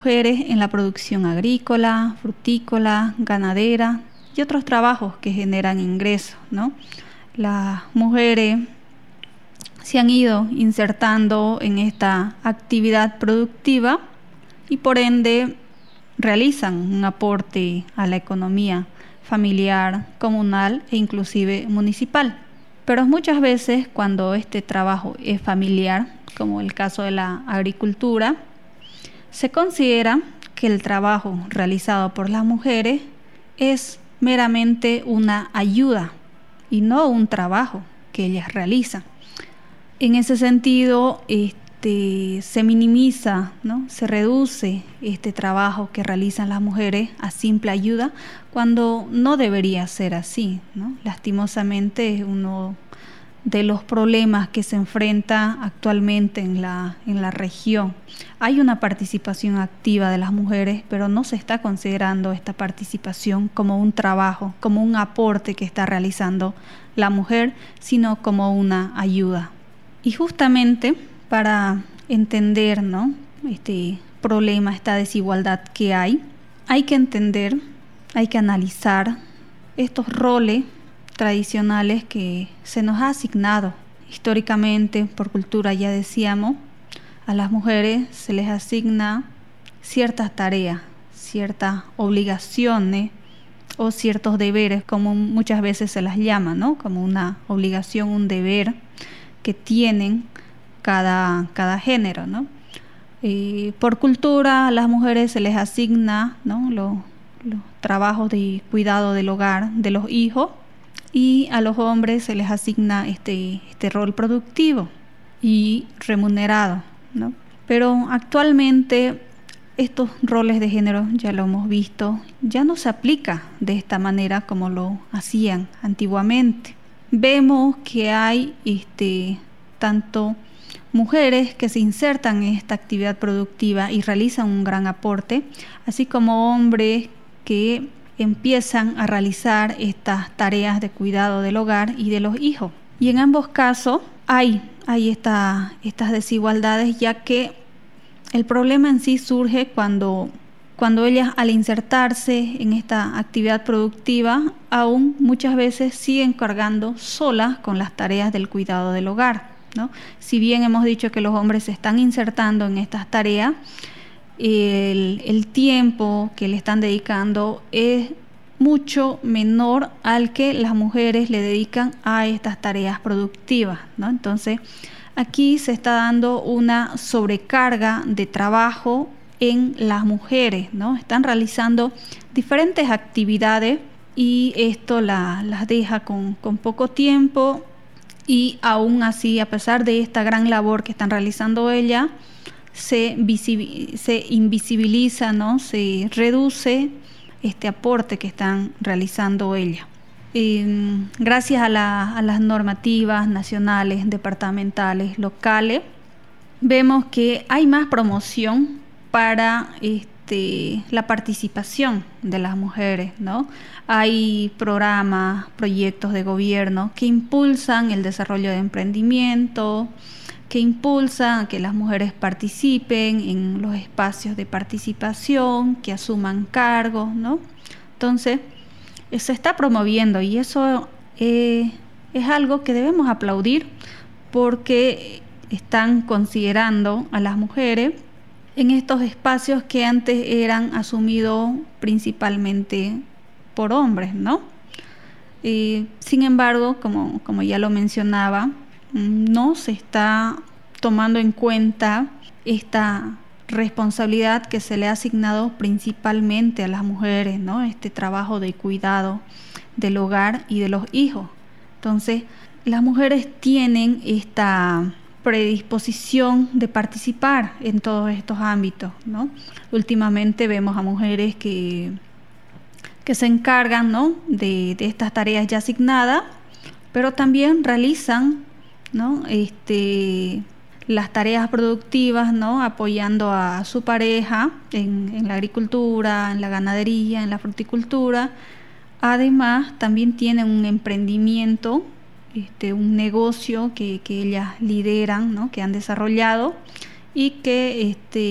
Mujeres en la producción agrícola, frutícola, ganadera y otros trabajos que generan ingresos, ¿no? Las mujeres se han ido insertando en esta actividad productiva y por ende realizan un aporte a la economía familiar, comunal e inclusive municipal. Pero muchas veces cuando este trabajo es familiar, como el caso de la agricultura, se considera que el trabajo realizado por las mujeres es meramente una ayuda y no un trabajo que ellas realizan. En ese sentido, se minimiza, ¿no? Se reduce este trabajo que realizan las mujeres a simple ayuda cuando no debería ser así, ¿no? Lastimosamente es uno de los problemas que se enfrenta actualmente en la región. Hay una participación activa de las mujeres, pero no se está considerando esta participación como un trabajo, como un aporte que está realizando la mujer, sino como una ayuda. Y justamente para entender, ¿no?, este problema, esta desigualdad que hay que entender, hay que analizar estos roles tradicionales que se nos ha asignado históricamente por cultura. Ya decíamos, a las mujeres se les asigna ciertas tareas, ciertas obligaciones o ciertos deberes, como muchas veces se las llama, ¿no?, como una obligación, un deber que tienen cada género, ¿no? Por cultura a las mujeres se les asigna, ¿no?, los trabajos de cuidado del hogar, de los hijos, y a los hombres se les asigna este rol productivo y remunerado, ¿no? Pero actualmente estos roles de género, ya lo hemos visto, ya no se aplica de esta manera como lo hacían antiguamente. Vemos que hay tanto mujeres que se insertan en esta actividad productiva y realizan un gran aporte, así como hombres que empiezan a realizar estas tareas de cuidado del hogar y de los hijos. Y en ambos casos hay estas desigualdades, ya que el problema en sí surge cuando ellas, al insertarse en esta actividad productiva, aún muchas veces siguen cargando solas con las tareas del cuidado del hogar, ¿no? Si bien hemos dicho que los hombres se están insertando en estas tareas, el tiempo que le están dedicando es mucho menor al que las mujeres le dedican a estas tareas productivas, ¿no? Entonces, aquí se está dando una sobrecarga de trabajo en las mujeres, ¿no? Están realizando diferentes actividades y esto las deja con poco tiempo, y aún así, a pesar de esta gran labor que están realizando ellas, se invisibiliza, ¿no?, se reduce este aporte que están realizando ellas. Gracias a las normativas nacionales, departamentales, locales, vemos que hay más promoción para la participación de las mujeres, ¿no? Hay programas, proyectos de gobierno que impulsan el desarrollo de emprendimiento, que impulsan a que las mujeres participen en los espacios de participación, que asuman cargos, ¿no? Entonces, se está promoviendo, y eso es algo que debemos aplaudir, porque están considerando a las mujeres en estos espacios que antes eran asumidos principalmente por hombres, ¿no? Sin embargo, como ya lo mencionaba, no se está tomando en cuenta esta responsabilidad que se le ha asignado principalmente a las mujeres, ¿no? Este trabajo de cuidado del hogar y de los hijos. Entonces, las mujeres tienen esta predisposición de participar en todos estos ámbitos, ¿no? Últimamente vemos a mujeres que se encargan, ¿no?, de estas tareas ya asignadas, pero también realizan, ¿no?, las tareas productivas, ¿no?, apoyando a su pareja en la agricultura, en la ganadería, en la fruticultura. Además, también tienen un emprendimiento, un negocio que ellas lideran, ¿no?, que han desarrollado, y que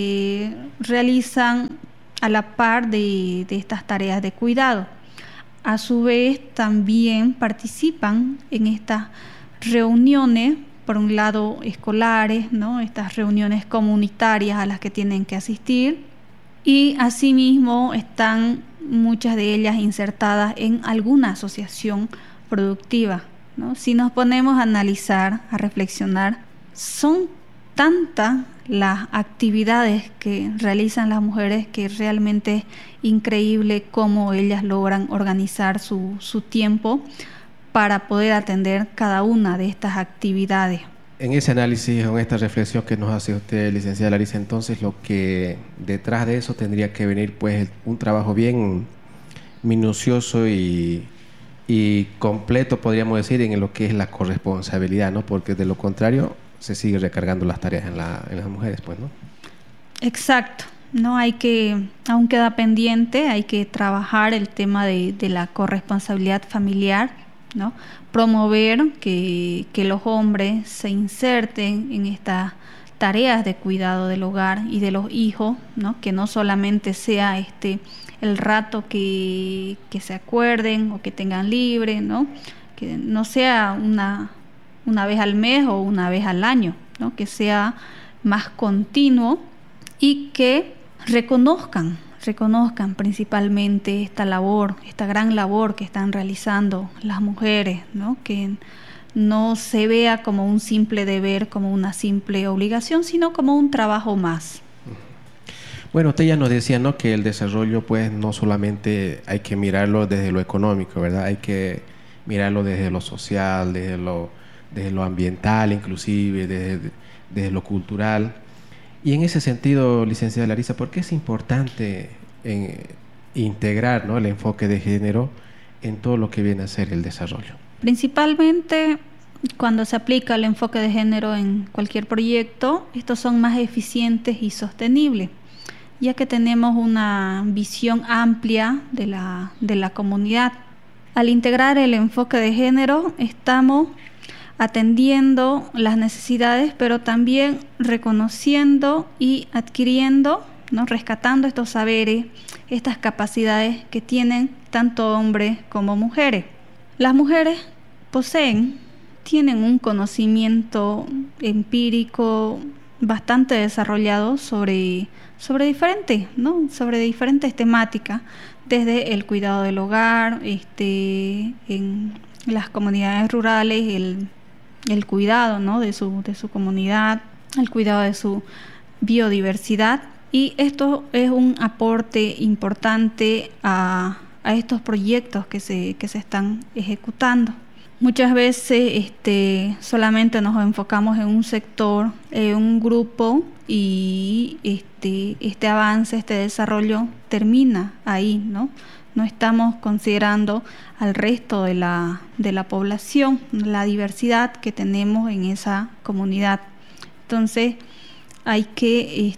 realizan a la par de estas tareas de cuidado. A su vez, también participan en estas reuniones, por un lado escolares, ¿no? Estas reuniones comunitarias a las que tienen que asistir, y asimismo están muchas de ellas insertadas en alguna asociación productiva, ¿no? Si nos ponemos a analizar, a reflexionar, son tantas las actividades que realizan las mujeres que realmente es increíble cómo ellas logran organizar su tiempo para poder atender cada una de estas actividades. En ese análisis, en esta reflexión que nos hace usted, licenciada Larisa, entonces lo que detrás de eso tendría que venir pues un trabajo bien minucioso y completo, podríamos decir, en lo que es la corresponsabilidad, ¿no? Porque de lo contrario se sigue recargando las tareas en las mujeres, pues, ¿no? Exacto. No hay que, aún queda pendiente, hay que trabajar el tema de la corresponsabilidad familiar, ¿no? Promover que los hombres se inserten en estas tareas de cuidado del hogar y de los hijos, ¿no? Que no solamente sea el rato que se acuerden o que tengan libre, ¿no? Que no sea una vez al mes o una vez al año, ¿no? Que sea más continuo y que reconozcan principalmente esta labor, esta gran labor que están realizando las mujeres, ¿no? Que no se vea como un simple deber, como una simple obligación, sino como un trabajo más. Bueno, usted ya nos decía, ¿no?, que el desarrollo pues no solamente hay que mirarlo desde lo económico, ¿verdad? Hay que mirarlo desde lo social, desde lo ambiental, inclusive desde lo cultural. Y en ese sentido, licenciada Larisa, ¿por qué es importante integrar, ¿no?, el enfoque de género en todo lo que viene a ser el desarrollo? Principalmente cuando se aplica el enfoque de género en cualquier proyecto, estos son más eficientes y sostenibles, ya que tenemos una visión amplia de la comunidad. Al integrar el enfoque de género, estamos atendiendo las necesidades, pero también reconociendo y adquiriendo, ¿no?, rescatando estos saberes, estas capacidades que tienen tanto hombres como mujeres. Las mujeres tienen un conocimiento empírico bastante desarrollado sobre diferentes, ¿no?, sobre diferentes temáticas, desde el cuidado del hogar, en las comunidades rurales, el cuidado, ¿no?, de su comunidad, el cuidado de su biodiversidad, y esto es un aporte importante a estos proyectos que se están ejecutando. Muchas veces solamente nos enfocamos en un sector, en un grupo, y este avance, este desarrollo termina ahí, ¿no? No estamos considerando al resto de la población, la diversidad que tenemos en esa comunidad. Entonces hay que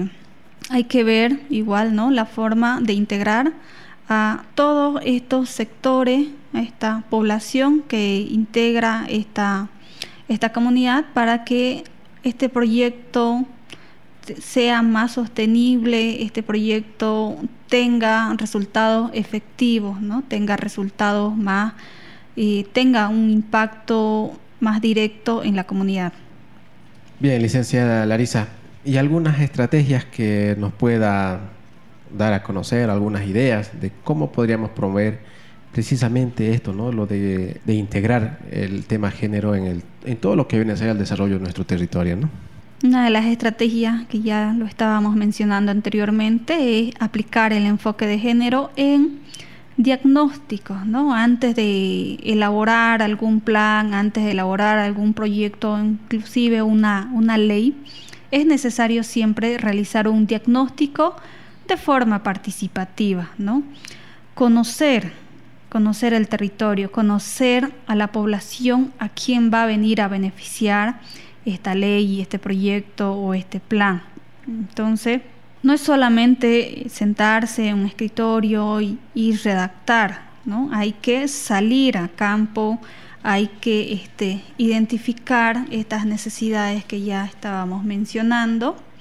ver igual, ¿no?, la forma de integrar a todos estos sectores, a esta población que integra esta comunidad, para que este proyecto sea más sostenible, este proyecto tenga resultados efectivos, ¿no?, tenga resultados más, tenga un impacto más directo en la comunidad. Bien, licenciada Larisa, ¿y algunas estrategias que nos pueda dar a conocer, algunas ideas de cómo podríamos promover precisamente esto, ¿no?, lo de integrar el tema género en todo lo que viene a ser el desarrollo de nuestro territorio, ¿no? Una de las estrategias que ya lo estábamos mencionando anteriormente es aplicar el enfoque de género en diagnósticos, ¿no? Antes de elaborar algún plan, antes de elaborar algún proyecto, inclusive una ley, es necesario siempre realizar un diagnóstico de forma participativa, ¿no? Conocer el territorio, conocer a la población a quien va a venir a beneficiar esta ley, este proyecto o este plan. Entonces, no es solamente sentarse en un escritorio y redactar, ¿no? Hay que salir a campo, hay que identificar estas necesidades que ya estábamos mencionando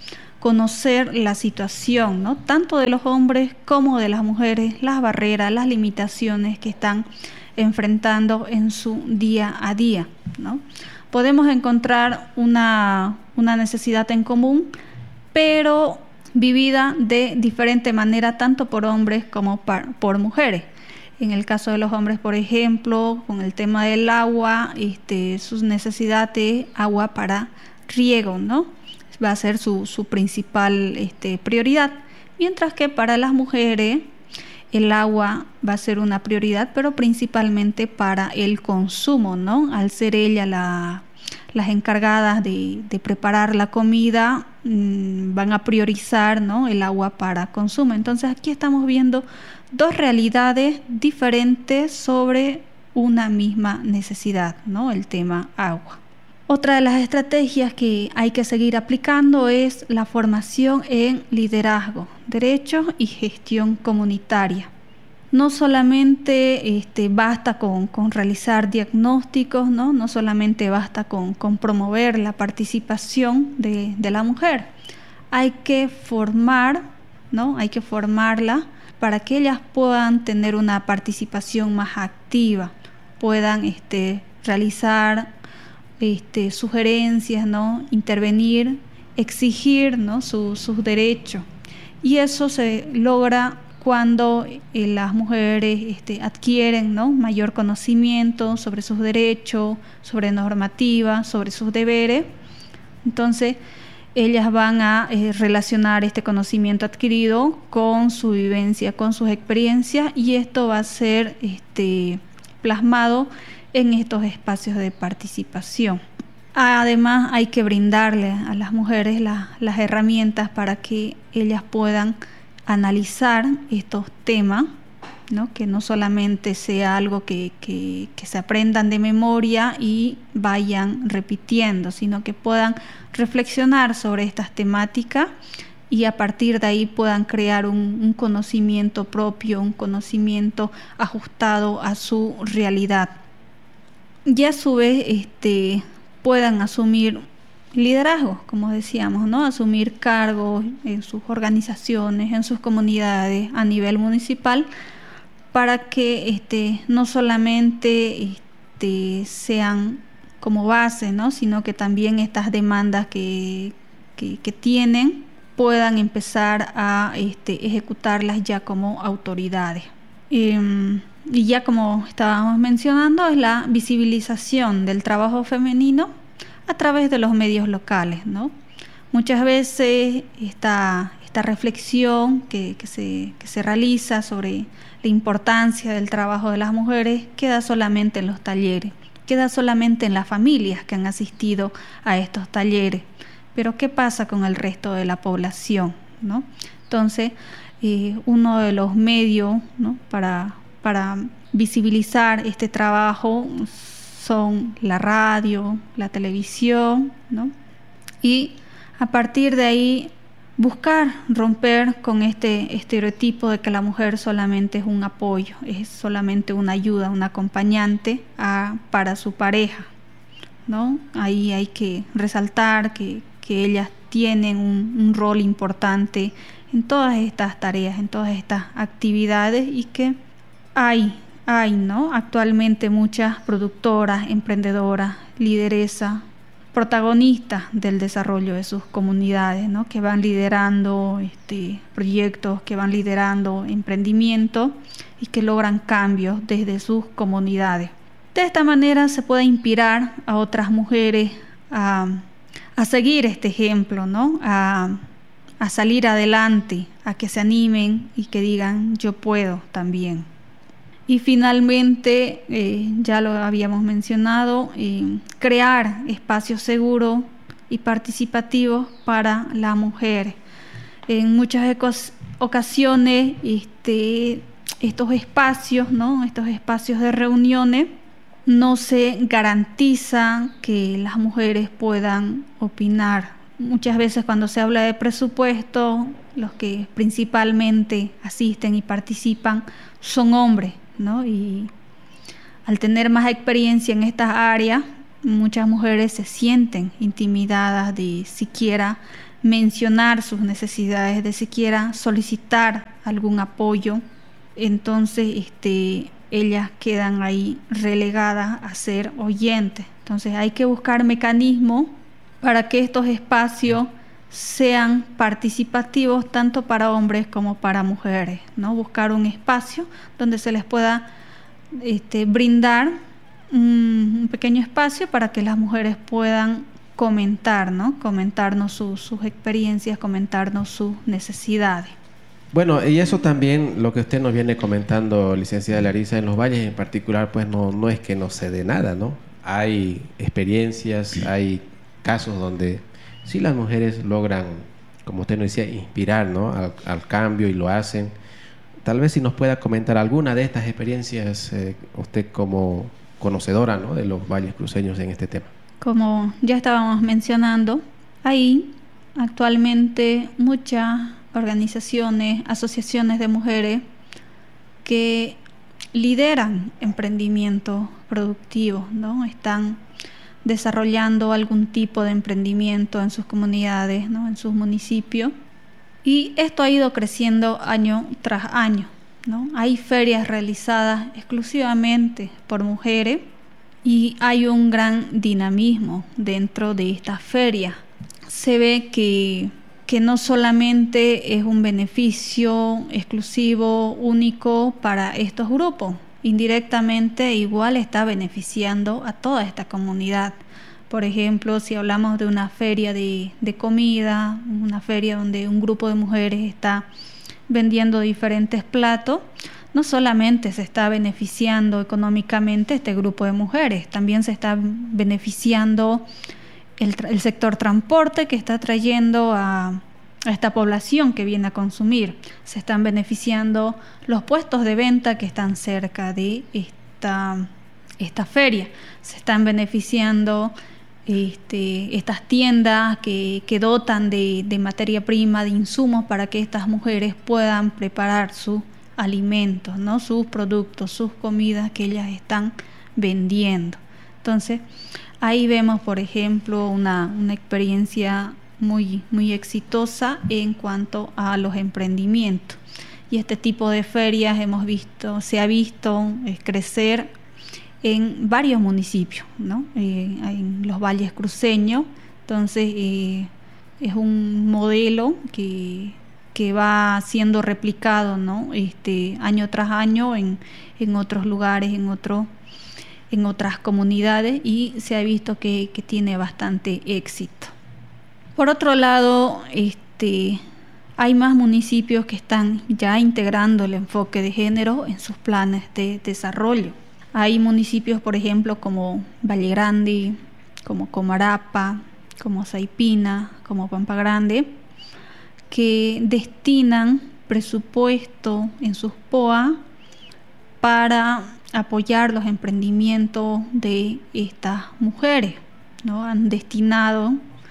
conocer la situación, ¿no? Tanto de los hombres como de las mujeres, las barreras, las limitaciones que están enfrentando en su día a día, ¿no? Podemos encontrar una necesidad en común, pero vivida de diferente manera tanto por hombres como por mujeres. En el caso de los hombres, por ejemplo, con el tema del agua, su necesidad de agua para riego, ¿no? Va a ser su principal prioridad, mientras que para las mujeres el agua va a ser una prioridad, pero principalmente para el consumo, ¿no? Al ser ellas las encargadas de preparar la comida, van a priorizar, ¿no?, el agua para consumo. Entonces aquí estamos viendo dos realidades diferentes sobre una misma necesidad, ¿no?, el tema agua. Otra de las estrategias que hay que seguir aplicando es la formación en liderazgo, derechos y gestión comunitaria. No solamente basta con realizar diagnósticos, no solamente basta con promover la participación de la mujer. Hay que formar, ¿no? Hay que formarla para que ellas puedan tener una participación más activa, puedan realizar sugerencias, ¿no?, intervenir, exigir, ¿no?, sus derechos. Y eso se logra cuando las mujeres adquieren, ¿no?, mayor conocimiento sobre sus derechos, sobre normativas, sobre sus deberes. Entonces, ellas van a relacionar este conocimiento adquirido con su vivencia, con sus experiencias, y esto va a ser plasmado en estos espacios de participación. Además, hay que brindarle a las mujeres las herramientas para que ellas puedan analizar estos temas, ¿no?, que no solamente sea algo que se aprendan de memoria y vayan repitiendo, sino que puedan reflexionar sobre estas temáticas y a partir de ahí puedan crear un conocimiento propio, un conocimiento ajustado a su realidad. Y a su vez puedan asumir liderazgo, como decíamos, ¿no?, asumir cargos en sus organizaciones, en sus comunidades a nivel municipal, para que no solamente sean como base, ¿no?, sino que también estas demandas que tienen puedan empezar a ejecutarlas ya como autoridades. Y ya como estábamos mencionando, es la visibilización del trabajo femenino a través de los medios locales, ¿no? Muchas veces esta reflexión que se realiza sobre la importancia del trabajo de las mujeres queda solamente en los talleres, queda solamente en las familias que han asistido a estos talleres. Pero ¿qué pasa con el resto de la población, ¿no? Entonces, uno de los medios, ¿no?, para visibilizar este trabajo son la radio, la televisión, ¿no? Y a partir de ahí buscar romper con este estereotipo de que la mujer solamente es un apoyo, es solamente una ayuda, un acompañante para su pareja, ¿no? Ahí hay que resaltar que ellas tienen un rol importante en todas estas tareas, en todas estas actividades, y que hay, ¿no?, actualmente muchas productoras, emprendedoras, lideresas, protagonistas del desarrollo de sus comunidades, ¿no?, que van liderando proyectos, que van liderando emprendimientos y que logran cambios desde sus comunidades. De esta manera se puede inspirar a otras mujeres a seguir este ejemplo, ¿no?, a salir adelante, a que se animen y que digan yo puedo también. Y finalmente, ya lo habíamos mencionado, crear espacios seguros y participativos para la mujer. En muchas ocasiones estos espacios, ¿no?, estos espacios de reuniones, no se garantiza que las mujeres puedan opinar. Muchas veces cuando se habla de presupuesto, los que principalmente asisten y participan son hombres, ¿no? Y al tener más experiencia en estas áreas, muchas mujeres se sienten intimidadas de siquiera mencionar sus necesidades, de siquiera solicitar algún apoyo, entonces ellas quedan ahí relegadas a ser oyentes. Entonces hay que buscar mecanismos para que estos espacios sean participativos tanto para hombres como para mujeres, ¿no? Buscar un espacio donde se les pueda brindar un pequeño espacio para que las mujeres puedan comentar, ¿no? Comentarnos sus experiencias, comentarnos sus necesidades. Bueno, y eso también, lo que usted nos viene comentando, licenciada Larissa, en los valles en particular, pues no es que no se dé nada, ¿no? Hay experiencias, hay casos donde sí las mujeres logran, como usted nos decía, inspirar, ¿no? al cambio, y lo hacen. Tal vez si nos pueda comentar alguna de estas experiencias, usted como conocedora, ¿no?, de los valles cruceños en este tema. Como ya estábamos mencionando, hay actualmente muchas organizaciones, asociaciones de mujeres que lideran emprendimientos productivos, ¿no? Están desarrollando algún tipo de emprendimiento en sus comunidades, ¿no?, en sus municipios, y esto ha ido creciendo año tras año, ¿no? Hay ferias realizadas exclusivamente por mujeres y hay un gran dinamismo dentro de estas ferias. Se ve que no solamente es un beneficio exclusivo, único para estos grupos, indirectamente igual está beneficiando a toda esta comunidad. Por ejemplo, si hablamos de una feria de comida, una feria donde un grupo de mujeres está vendiendo diferentes platos, no solamente se está beneficiando económicamente este grupo de mujeres, también se está beneficiando el sector transporte, que está trayendo a esta población que viene a consumir. Se están beneficiando los puestos de venta que están cerca de esta feria. Se están beneficiando estas tiendas que dotan de materia prima, de insumos para que estas mujeres puedan preparar sus alimentos, ¿no?, sus productos, sus comidas que ellas están vendiendo. Entonces, ahí vemos, por ejemplo, una experiencia muy, muy exitosa en cuanto a los emprendimientos. Y este tipo de ferias se ha visto crecer en varios municipios, ¿no?, en los valles cruceños. Entonces, es un modelo que va siendo replicado, ¿no?, año tras año en otros lugares, en otras comunidades, y se ha visto que tiene bastante éxito. Por otro lado, hay más municipios que están ya integrando el enfoque de género en sus planes de desarrollo. Hay municipios, por ejemplo, como Valle Grande, como Comarapa, como Saipina, como Pampa Grande, que destinan presupuesto en sus POA para apoyar los emprendimientos de estas mujeres, ¿no? Han destinado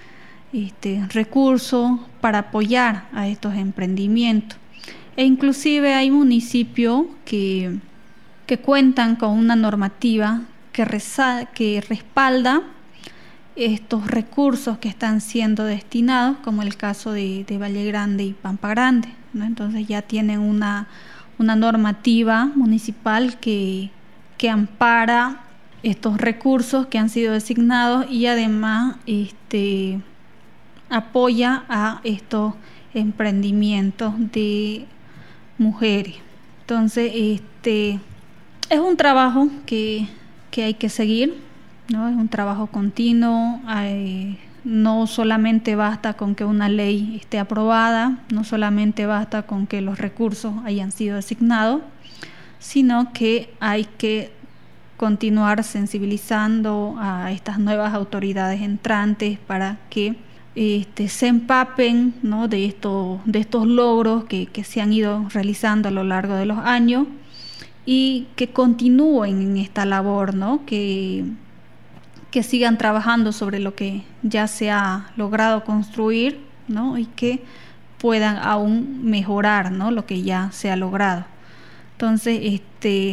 recursos para apoyar a estos emprendimientos. E inclusive hay municipios que cuentan con una normativa que respalda estos recursos que están siendo destinados, como el caso de Valle Grande y Pampa Grande, ¿no? Entonces ya tienen una normativa municipal que ampara estos recursos que han sido designados, y además apoya a estos emprendimientos de mujeres. Entonces, es un trabajo que hay que seguir, ¿no? Es un trabajo continuo. No solamente basta con que una ley esté aprobada, no solamente basta con que los recursos hayan sido designados, sino que hay que continuar sensibilizando a estas nuevas autoridades entrantes para que se empapen, ¿no?, de estos logros que se han ido realizando a lo largo de los años, y que continúen en esta labor, ¿no?, que sigan trabajando sobre lo que ya se ha logrado construir, ¿no?, y que puedan aún mejorar, ¿no?, lo que ya se ha logrado. Entonces,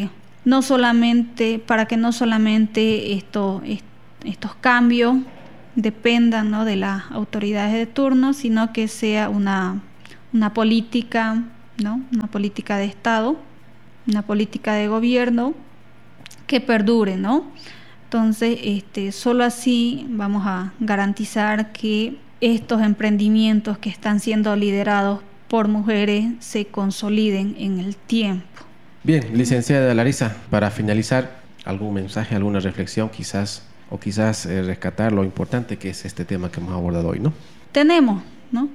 para que no solamente estos cambios dependan, ¿no?, de las autoridades de turno, sino que sea una política, ¿no?, una política de Estado, una política de gobierno que perdure, ¿no? Entonces, solo así vamos a garantizar que estos emprendimientos que están siendo liderados por mujeres se consoliden en el tiempo. Bien, licenciada Larisa, para finalizar, ¿algún mensaje, alguna reflexión quizás rescatar lo importante que es este tema que hemos abordado hoy, ¿no? Tenemos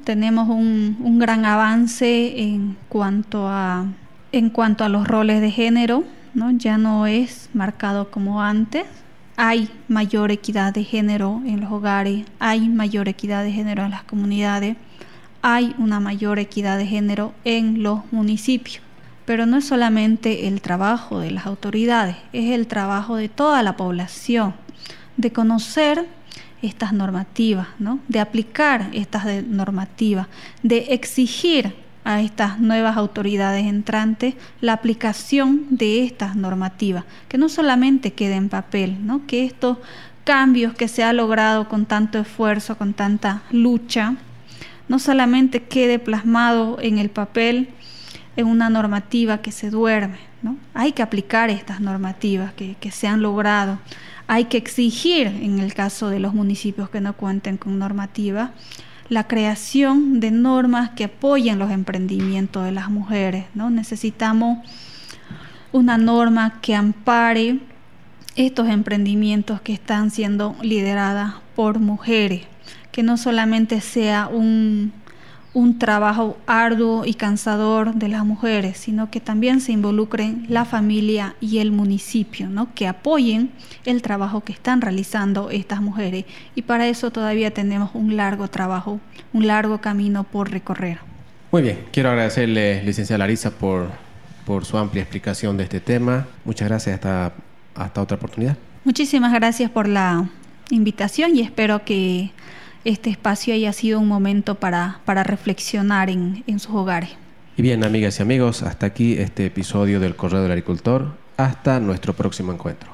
un gran avance en cuanto a los roles de género, ¿no? Ya no es marcado como antes. Hay mayor equidad de género en los hogares, hay mayor equidad de género en las comunidades, hay una mayor equidad de género en los municipios. Pero no es solamente el trabajo de las autoridades, es el trabajo de toda la población, de conocer estas normativas, ¿no?, de aplicar estas normativas, de exigir a estas nuevas autoridades entrantes la aplicación de estas normativas, que no solamente quede en papel, ¿no?, que estos cambios que se ha logrado con tanto esfuerzo, con tanta lucha, no solamente quede plasmado en el papel en una normativa que se duerme, ¿no? Hay que aplicar estas normativas que se han logrado. Hay que exigir, en el caso de los municipios que no cuenten con normativa, la creación de normas que apoyen los emprendimientos de las mujeres, ¿no? Necesitamos una norma que ampare estos emprendimientos que están siendo lideradas por mujeres, que no solamente sea un trabajo arduo y cansador de las mujeres, sino que también se involucren la familia y el municipio, ¿no?, que apoyen el trabajo que están realizando estas mujeres. Y para eso todavía tenemos un largo trabajo, un largo camino por recorrer. Muy bien, quiero agradecerle, licenciada Larisa, por su amplia explicación de este tema. Muchas gracias, hasta otra oportunidad. Muchísimas gracias por la invitación y espero que este espacio haya sido un momento para reflexionar en sus hogares. Y bien, amigas y amigos, hasta aquí este episodio del Correo del Agricultor. Hasta nuestro próximo encuentro.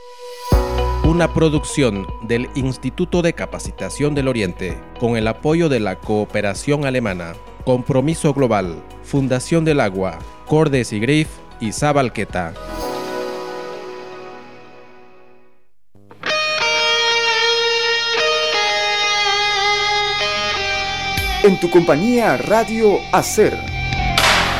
Una producción del Instituto de Capacitación del Oriente, con el apoyo de la Cooperación Alemana, Compromiso Global, Fundación del Agua, Cordes y Grif y Zabalqueta. En tu compañía, Radio Hacer.